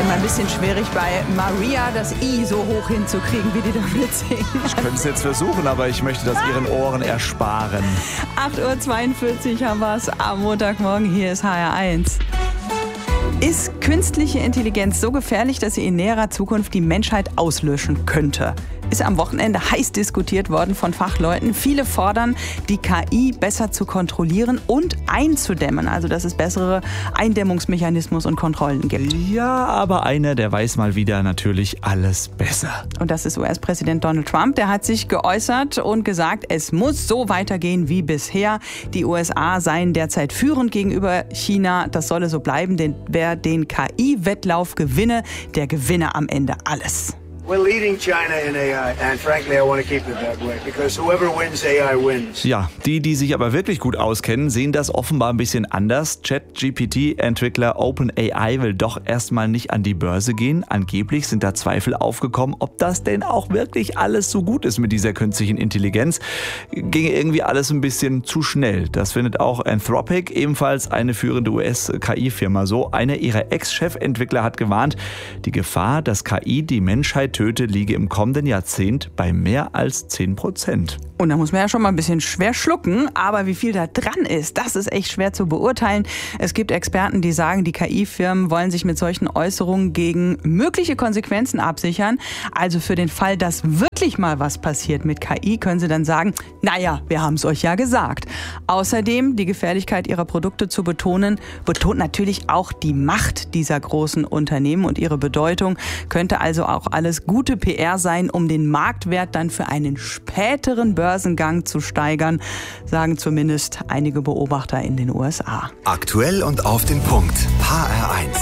immer ein bisschen schwierig bei Maria, das I so hoch hinzukriegen, wie die damit singen. Ich könnte es jetzt versuchen, aber ich möchte das Ihren Ohren ersparen. 8:42 Uhr haben wir es am Montagmorgen. Hier ist HR1. Ist künstliche Intelligenz so gefährlich, dass sie in näherer Zukunft die Menschheit auslöschen könnte? Ist am Wochenende heiß diskutiert worden von Fachleuten. Viele fordern, die KI besser zu kontrollieren und einzudämmen. Also, dass es bessere Eindämmungsmechanismus und Kontrollen gibt. Ja, aber einer, der weiß mal wieder natürlich alles besser. Und das ist US-Präsident Donald Trump. Der hat sich geäußert und gesagt, es muss so weitergehen wie bisher. Die USA seien derzeit führend gegenüber China. Das solle so bleiben, denn wer den KI-Wettlauf gewinne, der gewinne am Ende alles. We're leading China in AI, and frankly, I want to keep it that way, because whoever wins AI wins. Ja, die sich aber wirklich gut auskennen, sehen das offenbar ein bisschen anders. ChatGPT-Entwickler OpenAI will doch erstmal nicht an die Börse gehen. Angeblich sind da Zweifel aufgekommen, ob das denn auch wirklich alles so gut ist mit dieser künstlichen Intelligenz. Ginge irgendwie alles ein bisschen zu schnell. Das findet auch Anthropic, ebenfalls eine führende US-KI-Firma, so. Einer ihrer Ex-Chefentwickler hat gewarnt, die Gefahr, dass KI die Menschheit töte, liege im kommenden Jahrzehnt bei mehr als 10%. Und da muss man ja schon mal ein bisschen schwer schlucken, aber wie viel da dran ist, das ist echt schwer zu beurteilen. Es gibt Experten, die sagen, die KI-Firmen wollen sich mit solchen Äußerungen gegen mögliche Konsequenzen absichern. Also für den Fall, dass wirklich mal was passiert mit KI, können sie dann sagen, naja, wir haben es euch ja gesagt. Außerdem, die Gefährlichkeit ihrer Produkte zu betonen, betont natürlich auch die Macht dieser großen Unternehmen und ihre Bedeutung. Könnte also auch alles gute PR sein, um den Marktwert dann für einen späteren Börsengang zu steigern, sagen zumindest einige Beobachter in den USA. Aktuell und auf den Punkt. HR1.